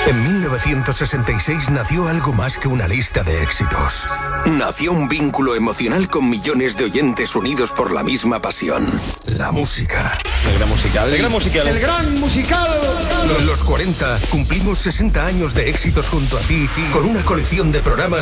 En 1966 nació algo más que una lista de éxitos. Nació un vínculo emocional con millones de oyentes unidos por la misma pasión. La música. El gran musical. El gran musical. El gran musical. En los 40 cumplimos 60 años de éxitos junto a ti con una colección de programas